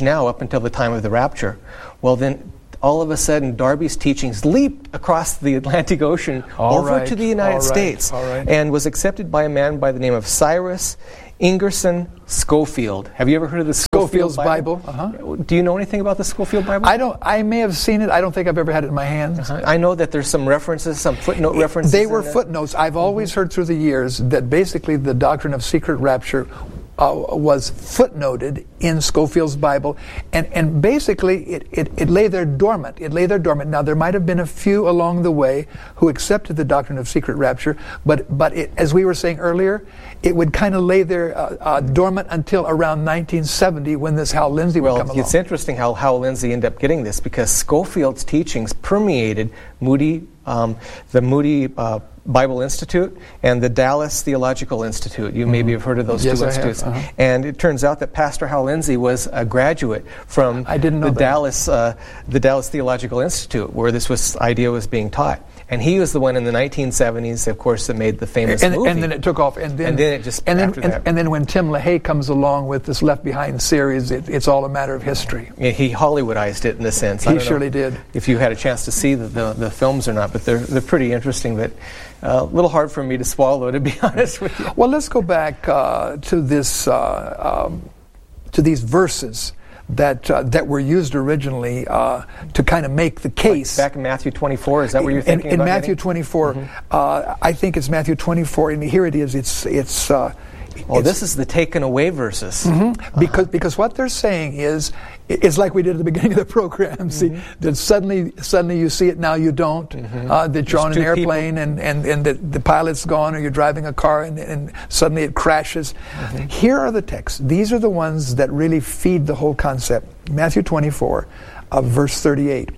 now up until the time of the rapture. Well, then all of a sudden, Darby's teachings leaped across the Atlantic Ocean all over right, to the United all right, States all right. and was accepted by a man by the name of Cyrus Ingerson Schofield. Have you ever heard of the Schofield Schofield's Bible? Bible? Uh-huh. Do you know anything about the Schofield Bible? I don't. I may have seen it. I don't think I've ever had it in my hands. Uh-huh. I know that there's some references, some footnote references. They were in footnotes. I've always mm-hmm. heard through the years that basically the doctrine of secret rapture uh, was footnoted in Schofield's Bible, and, and basically it, it, it lay there dormant. It lay there dormant. Now, there might have been a few along the way who accepted the doctrine of secret rapture, but, but it, as we were saying earlier, it would kind of lay there uh, uh, dormant until around nineteen seventy when this Hal Lindsey would well, come along. It's interesting how Hal Lindsey ended up getting this, because Schofield's teachings permeated Moody, um, the Moody uh, Bible Institute and the Dallas Theological Institute. You mm-hmm. maybe have heard of those yes, two I institutes. Have. Uh-huh. And it turns out that Pastor Hal Lindsey was a graduate from I didn't know the that. Dallas uh, the Dallas Theological Institute, where this was idea was being taught. And he was the one in the nineteen seventies, of course, that made the famous and, movie. And then it took off. And then, and then it just and then, after and, that. and then when Tim LaHaye comes along with this Left Behind series, it, it's all a matter of history. Yeah, he Hollywoodized it in a sense. He I don't surely know did. If you had a chance to see the, the, the films or not, but they're they're pretty interesting. But uh, a little hard for me to swallow, to be honest with you. Well, let's go back uh, to this uh, um, to these verses that uh, that were used originally uh, to kind of make the case. Like back in Matthew twenty-four, is that what you're thinking in, in about? In Matthew getting? twenty-four, mm-hmm. uh, I think it's Matthew twenty-four, and here it is. It's it's. Uh, Oh, it's, this is the taken away verses. Mm-hmm. Uh-huh. Because because what they're saying is, it's like we did at the beginning of the program. Mm-hmm. See, that suddenly suddenly you see it, now you don't. Mm-hmm. Uh, that you're There's on an airplane and, and, and the, the pilot's gone, or you're driving a car and, and suddenly it crashes. Mm-hmm. Here are the texts. These are the ones that really feed the whole concept. Matthew twenty-four, uh, verse thirty-eight.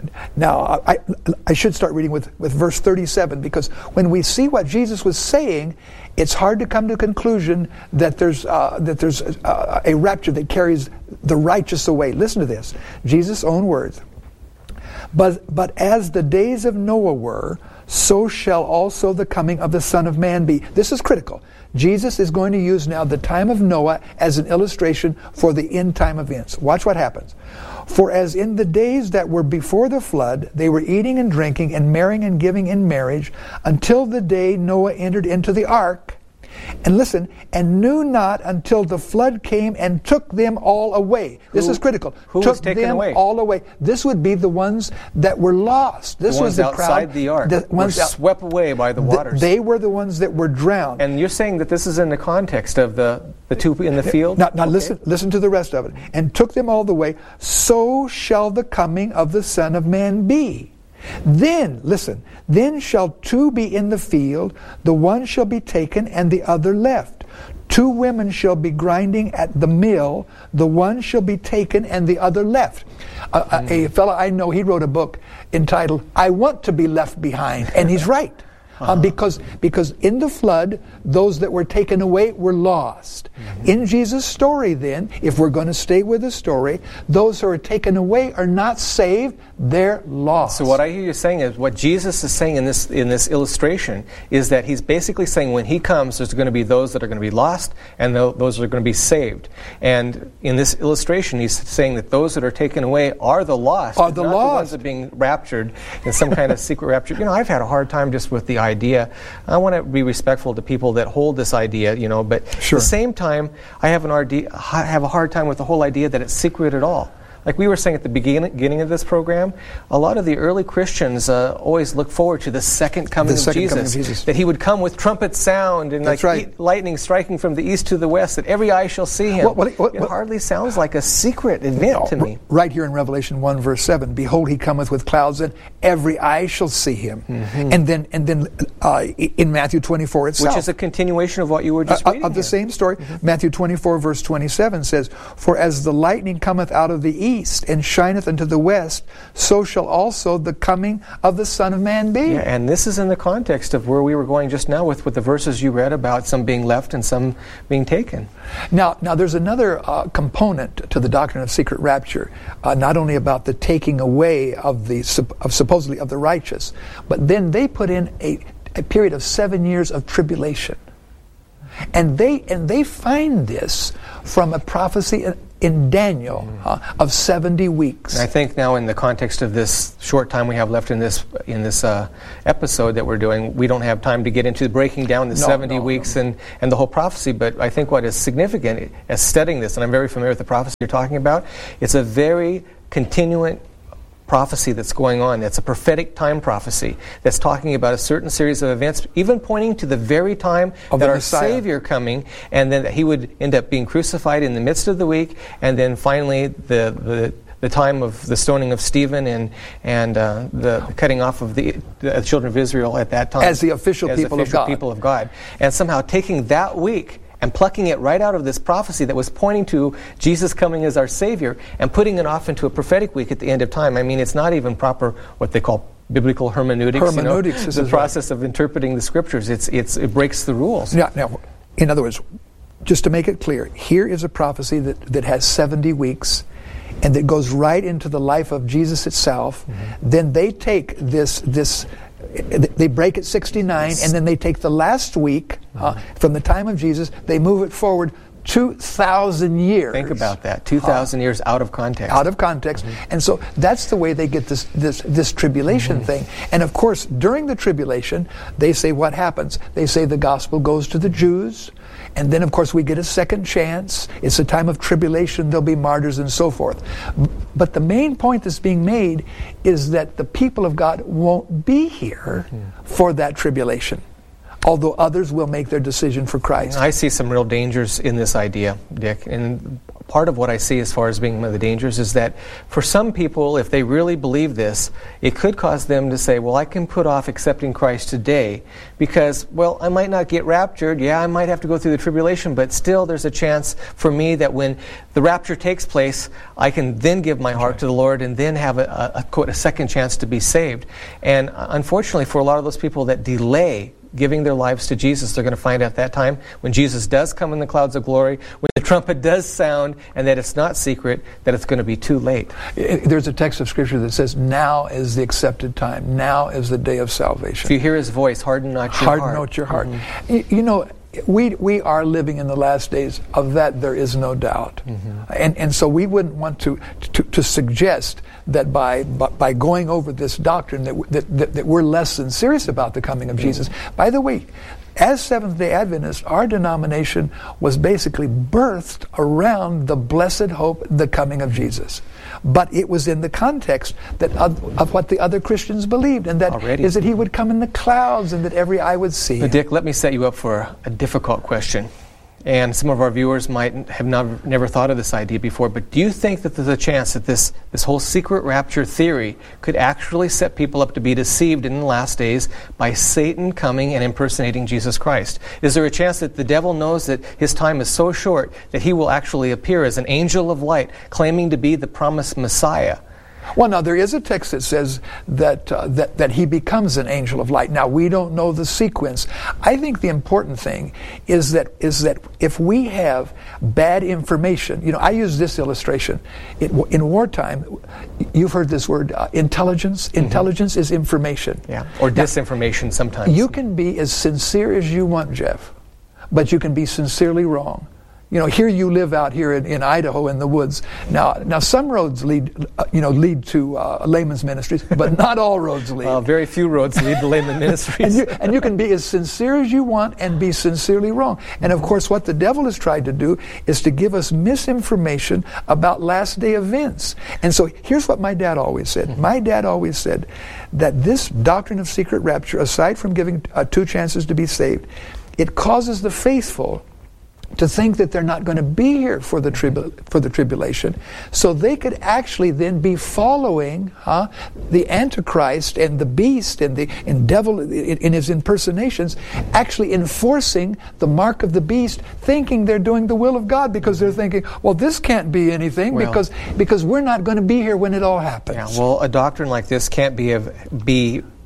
Now, I, I should start reading with, with verse thirty-seven, because when we see what Jesus was saying, it's hard to come to a conclusion that there's uh, that there's uh, a rapture that carries the righteous away. Listen to this, Jesus' own words. But but as the days of Noah were, so shall also the coming of the Son of Man be. This is critical. Jesus is going to use now the time of Noah as an illustration for the end time events. Watch what happens. For as in the days that were before the flood, they were eating and drinking and marrying and giving in marriage until the day Noah entered into the ark. And listen, and knew not until the flood came and took them all away. This who, is critical. Who took was taken them away? all away. This would be the ones that were lost. This the was the outside crowd. the ark. The ones were out, swept away by the waters. They were the ones that were drowned. And you're saying that this is in the context of the, the two in the field? Now, now okay. listen, listen to the rest of it. And took them all the way. So shall the coming of the Son of Man be. Then, listen, then shall two be in the field, the one shall be taken and the other left. Two women shall be grinding at the mill, the one shall be taken and the other left. Uh, mm. A, a fellow I know, he wrote a book entitled, I Want to Be Left Behind, and he's right. Uh-huh. Um, because because in the flood, those that were taken away were lost. Mm-hmm. In Jesus' story then, if we're going to stay with the story, those who are taken away are not saved, they're lost. So what I hear you saying is, what Jesus is saying in this in this illustration is that he's basically saying when he comes, there's going to be those that are going to be lost and those that are going to be saved. And in this illustration, he's saying that those that are taken away are the lost, are the not lost. the ones that are being raptured in some kind of secret rapture. You know, I've had a hard time just with the idea. I want to be respectful to people that hold this idea, you know, but sure. At the same time, I have an idea, I have a hard time with the whole idea that it's secret at all. Like we were saying at the beginning, beginning of this program, a lot of the early Christians uh, always look forward to the second coming, the of, second Jesus, coming of Jesus. That he would come with trumpet sound and That's like right. e- lightning striking from the east to the west, that every eye shall see him. What, what, what, it what, hardly sounds like a secret event to me. Right here in Revelation one, verse seven, behold, he cometh with clouds, and every eye shall see him. Mm-hmm. And then, and then uh, in Matthew twenty-four itself, which is a continuation of what you were just uh, reading of the here. same story. Mm-hmm. Matthew twenty-four, verse twenty-seven says, for as the lightning cometh out of the east and shineth unto the west, so shall also the coming of the Son of Man be. Yeah, and this is in the context of where we were going just now with, with the verses you read about some being left and some being taken. Now, now there's another uh, component to the doctrine of secret rapture, uh, not only about the taking away of the of supposedly of the righteous, but then they put in a, a period of seven years of tribulation. And they and they find this from a prophecy in Daniel mm-hmm. uh, of seventy weeks. And I think now in the context of this short time we have left in this in this uh, episode that we're doing, we don't have time to get into breaking down the no, seventy no, weeks no. and and the whole prophecy. But I think what is significant as studying this, and I'm very familiar with the prophecy you're talking about, it's a very continuant prophecy that's going on. It's a prophetic time prophecy that's talking about a certain series of events, even pointing to the very time of that our Messiah. Savior coming, and then that he would end up being crucified in the midst of the week, and then finally the the, the time of the stoning of Stephen and and uh, the cutting off of the, the children of Israel at that time as the official as people official of God. people of God, and somehow taking that week and plucking it right out of this prophecy that was pointing to Jesus coming as our Savior and putting it off into a prophetic week at the end of time. I mean, it's not even proper what they call biblical hermeneutics. Hermeneutics, you know, this the is process right. of interpreting the Scriptures. It's it's it breaks the rules. Yeah. Now, in other words, just to make it clear, here is a prophecy that, that has seventy weeks, and that goes right into the life of Jesus itself. Mm-hmm. Then they take this this. They break at sixty-nine, and then they take the last week uh, from the time of Jesus, they move it forward two thousand years. Think about that, two thousand uh, years out of context. Out of context. Mm-hmm. And so that's the way they get this this, this tribulation mm-hmm. thing. And of course, during the tribulation, they say what happens? They say the gospel goes to the Jews, and then of course we get a second chance. It's a time of tribulation, there'll be martyrs and so forth. But the main point that's being made is that the people of God won't be here mm-hmm. for that tribulation, although others will make their decision for Christ. I see some real dangers in this idea, Dick. And part of what I see as far as being one of the dangers is that for some people, if they really believe this, it could cause them to say, well, I can put off accepting Christ today because, well, I might not get raptured. Yeah, I might have to go through the tribulation, but still there's a chance for me that when the rapture takes place, I can then give my heart to the Lord and then have a, a, a, quote, a second chance to be saved. And unfortunately, for a lot of those people that delay giving their lives to Jesus, they're going to find out at that time when Jesus does come in the clouds of glory, when the trumpet does sound, and that it's not secret, that it's going to be too late. There's a text of Scripture that says, now is the accepted time. Now is the day of salvation. If you hear His voice, harden not your harden heart. Harden not your heart. Mm-hmm. You, you know, we we are living in the last days. Of that, there is no doubt. Mm-hmm. And and so we wouldn't want to to, to suggest that by, by by going over this doctrine that, that that that we're less than serious about the coming of mm-hmm. Jesus. By the way, as Seventh-day Adventists, our denomination was basically birthed around the blessed hope, the coming of Jesus. But it was in the context that of, of what the other Christians believed, and that Already. is that He would come in the clouds and that every eye would see But Him. Dick, let me set you up for a difficult question. And some of our viewers might have not, never thought of this idea before, but do you think that there's a chance that this, this whole secret rapture theory could actually set people up to be deceived in the last days by Satan coming and impersonating Jesus Christ? Is there a chance that the devil knows that his time is so short that he will actually appear as an angel of light, claiming to be the promised Messiah? Well, now, there is a text that says that, uh, that that he becomes an angel of light. Now, we don't know the sequence. I think the important thing is that is that if we have bad information, you know, I use this illustration. It, in wartime, you've heard this word, uh, intelligence. Mm-hmm. Intelligence is information. Yeah, or disinformation now, sometimes. You can be as sincere as you want, Jeff, but you can be sincerely wrong. You know, here you live out here in, in Idaho in the woods. Now, now some roads lead, uh, you know, lead to uh, layman's ministries, but not all roads lead. Well, very few roads lead to layman ministries. and, you, and you can be as sincere as you want and be sincerely wrong. And of course, what the devil has tried to do is to give us misinformation about last day events. And so here's what my dad always said. Mm-hmm. My dad always said that this doctrine of secret rapture, aside from giving uh, two chances to be saved, it causes the faithful to think that they're not going to be here for the tribu- for the tribulation, so they could actually then be following huh, the Antichrist and the beast and the and devil in, in his impersonations, actually enforcing the mark of the beast, thinking they're doing the will of God because they're thinking, well, this can't be anything well, because because we're not going to be here when it all happens. Yeah, well, a doctrine like this can't be of, be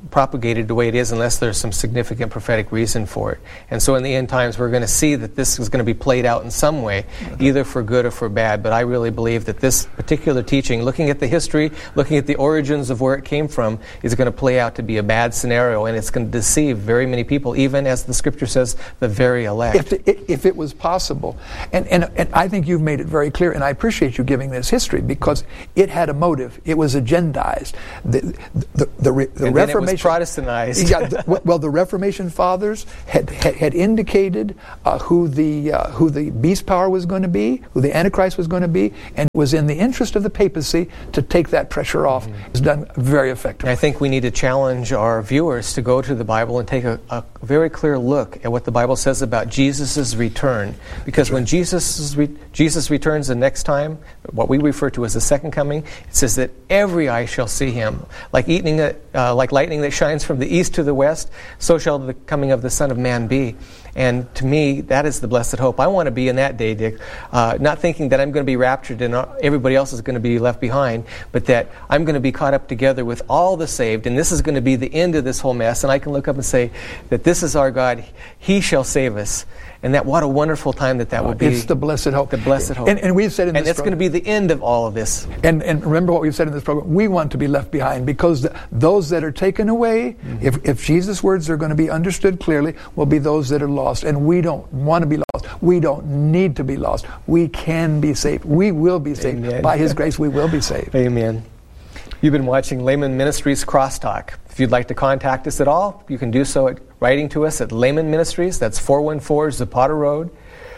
propagated the way it is unless there's some significant prophetic reason for it. And so in the end times, we're going to see that this is going to be played out in some way, either for good or for bad. But I really believe that this particular teaching, looking at the history, looking at the origins of where it came from, is going to play out to be a bad scenario, and it's going to deceive very many people, even as the Scripture says, the very elect. If, the, if it was possible. And, and, and I think you've made it very clear, and I appreciate you giving this history, because it had a motive. It was agendized. The, the, the, the, the and Reformation, then it was Protestantized. yeah, the, well, the Reformation fathers had had, had indicated uh, who the uh, who the beast power was going to be, who the Antichrist was going to be, and it was in the interest of the papacy to take that pressure off. Mm-hmm. It's done very effectively. I think we need to challenge our viewers to go to the Bible and take a, a very clear look at what the Bible says about Jesus' return. Because That's when right. Jesus re- Jesus returns the next time, what we refer to as the second coming, it says that every eye shall see him. Like eating a, uh, like lightning that shines from the east to the west, so shall the coming of the Son of Man be. And to me, that is the blessed hope. I want to be in that day, Dick, uh, not thinking that I'm going to be raptured and everybody else is going to be left behind, but that I'm going to be caught up together with all the saved, and this is going to be the end of this whole mess, and I can look up and say that this is our God. He shall save us. And that what a wonderful time that that will be. It's the blessed hope. The blessed hope. And, and we've said in and this it's program, going to be the end of all of this. And and remember what we've said in this program. We want to be left behind, because the, those that are taken away, mm-hmm. if, if Jesus' words are going to be understood clearly, will be those that are lost. And we don't want to be lost. We don't need to be lost. We can be saved. We will be saved. Amen. By His grace, we will be saved. Amen. You've been watching Layman Ministries Crosstalk. If you'd like to contact us at all, you can do so at writing to us at Layman Ministries. That's four one four Zapata Road,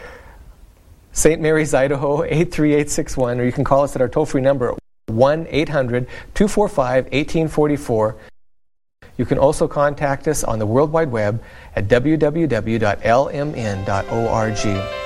Saint Mary's, Idaho, eight three eight six one, or you can call us at our toll-free number at one eight hundred two four five one eight four four. You can also contact us on the World Wide Web at w w w dot l m n dot org.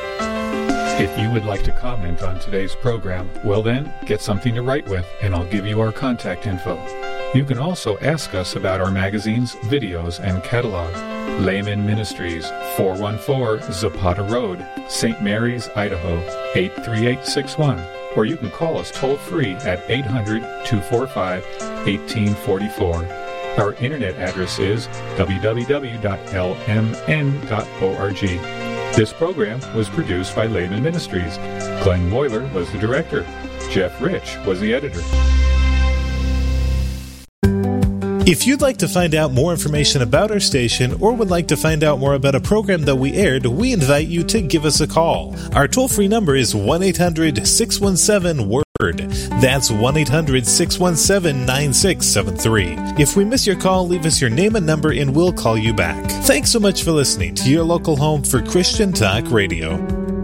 If you would like to comment on today's program, well then, get something to write with, and I'll give you our contact info. You can also ask us about our magazines, videos, and catalog. Layman Ministries, four one four Zapata Road, Saint Mary's, Idaho, eight three eight six one. Or you can call us toll-free at eight hundred two four five one eight four four. Our internet address is w w w dot l m n dot org. This program was produced by Layman Ministries. Glenn Moyler was the director. Jeff Rich was the editor. If you'd like to find out more information about our station or would like to find out more about a program that we aired, we invite you to give us a call. Our toll-free number is one eight hundred six one seven W O R D. That's one eight hundred six one seven nine six seven three. If we miss your call, leave us your name and number and we'll call you back. Thanks so much for listening to your local home for Christian Talk Radio.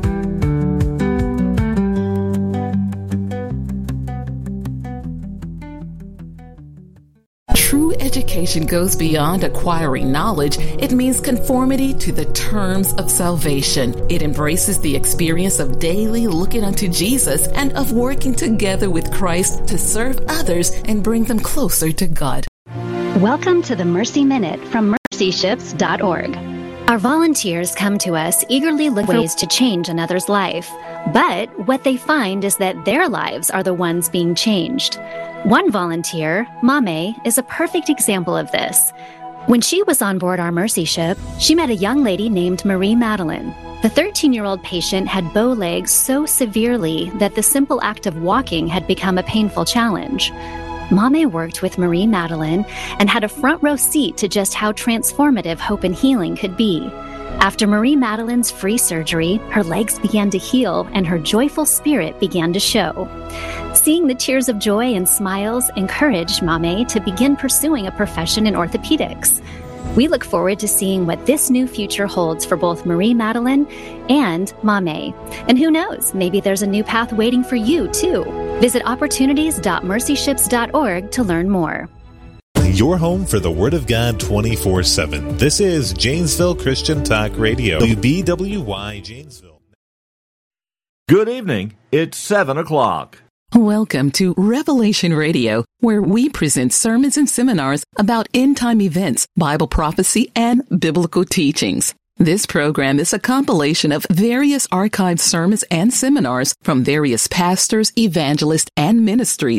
True education goes beyond acquiring knowledge. It means conformity to the terms of salvation. It embraces the experience of daily looking unto Jesus and of working together with Christ to serve others and bring them closer to God. Welcome to the Mercy Minute from mercy ships dot org. Our volunteers come to us eagerly looking for ways to change another's life. But what they find is that their lives are the ones being changed. One volunteer, Mame, is a perfect example of this. When she was on board our Mercy ship, she met a young lady named Marie Madeline. The thirteen-year-old patient had bow legs so severely that the simple act of walking had become a painful challenge. Mame worked with Marie Madeline and had a front row seat to just how transformative hope and healing could be. After Marie Madeline's free surgery, her legs began to heal and her joyful spirit began to show. Seeing the tears of joy and smiles encouraged Mame to begin pursuing a profession in orthopedics. We look forward to seeing what this new future holds for both Marie Madeline and Mame. And who knows, maybe there's a new path waiting for you, too. Visit opportunities dot mercy ships dot org to learn more. Your home for the Word of God twenty-four seven. This is Janesville Christian Talk Radio. W B W Y Janesville. Good evening. It's seven o'clock. Welcome to Revelation Radio, where we present sermons and seminars about end-time events, Bible prophecy, and biblical teachings. This program is a compilation of various archived sermons and seminars from various pastors, evangelists, and ministries.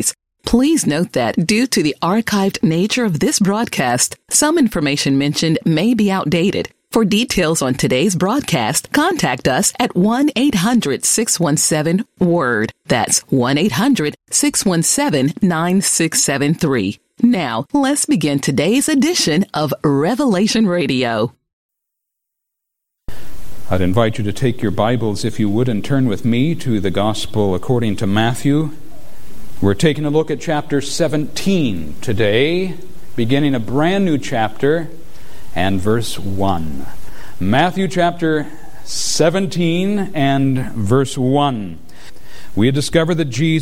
Please note that due to the archived nature of this broadcast, some information mentioned may be outdated. For details on today's broadcast, contact us at one eight hundred six one seven WORD. That's one eight hundred six one seven nine six seven three. Now, let's begin today's edition of Revelation Radio. I'd invite you to take your Bibles, if you would, and turn with me to the Gospel according to Matthew. We're taking a look at chapter seventeen today, beginning a brand new chapter and verse one. Matthew chapter seventeen and verse one. We had discovered that Jesus